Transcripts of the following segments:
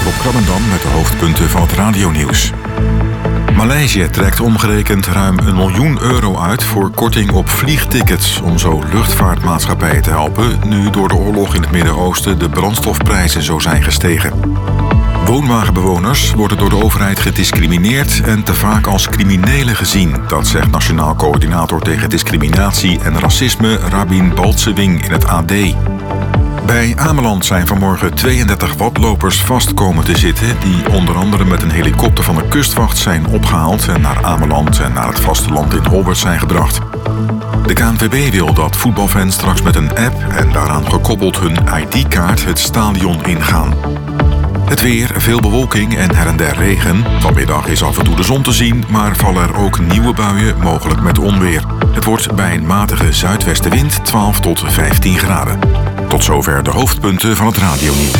Rob Krabbendam met de hoofdpunten van het radionieuws. Maleisië trekt omgerekend ruim €1 miljoen uit voor korting op vliegtickets om zo luchtvaartmaatschappijen te helpen, nu door de oorlog in het Midden-Oosten de brandstofprijzen zo zijn gestegen. Woonwagenbewoners worden door de overheid gediscrimineerd en te vaak als criminelen gezien. Dat zegt Nationaal Coördinator tegen Discriminatie en Racisme Rabin Baltsewing in het AD. Bij Ameland zijn vanmorgen 32 watlopers vast komen te zitten, die onder andere met een helikopter van de kustwacht zijn opgehaald en naar Ameland en naar het vasteland in Holwert zijn gebracht. De KNVB wil dat voetbalfans straks met een app en daaraan gekoppeld hun ID-kaart het stadion ingaan. Het weer, veel bewolking en her en der regen. Vanmiddag is af en toe de zon te zien, maar vallen er ook nieuwe buien, mogelijk met onweer. Het wordt bij een matige zuidwestenwind 12 tot 15 graden. Tot zover de hoofdpunten van het radionieuws.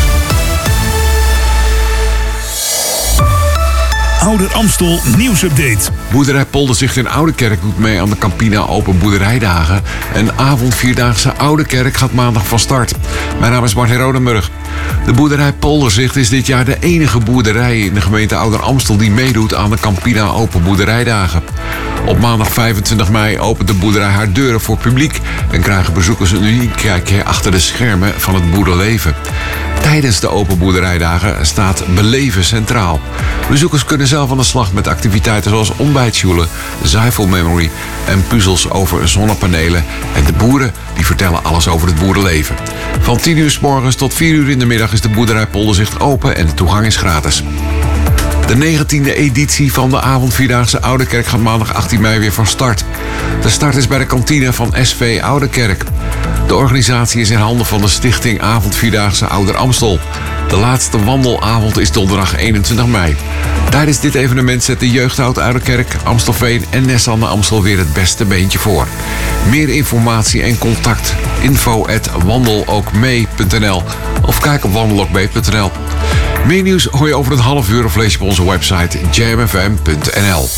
Ouder Amstel nieuwsupdate. Boerderij Polderzicht in Oudekerk doet mee aan de Campina Open Boerderijdagen. Een avondvierdaagse Oudekerk gaat maandag van start. Mijn naam is Martin Rodenburg. De boerderij Polderzicht is dit jaar de enige boerderij in de gemeente Ouder Amstel die meedoet aan de Campina Open Boerderijdagen. Op maandag 25 mei opent de boerderij haar deuren voor publiek en krijgen bezoekers een uniek kijkje achter de schermen van het boerenleven. Tijdens de Open Boerderijdagen staat beleven centraal. Bezoekers kunnen zelf aan de slag met activiteiten zoals ontbijtsjoelen, zuivelmemory en puzzels over zonnepanelen. En de boeren die vertellen alles over het boerenleven. Van 10 uur 's morgens tot 4 uur in de middag is de boerderij Polderzicht open en de toegang is gratis. De 19e editie van de avondvierdaagse Oudekerk gaat maandag 18 mei weer van start. De start is bij de kantine van SV Oudekerk. De organisatie is in handen van de stichting Avondvierdaagse Ouder Amstel. De laatste wandelavond is donderdag 21 mei. Tijdens dit evenement zet de Jeugdhout Oudekerk, Amstelveen en Nessan Amstel weer het beste beentje voor. Meer informatie en contact info@wandelookmee.nl of kijk op wandelookmee.nl. Meer nieuws hoor je over een half uur of lees je op onze website jamfm.nl.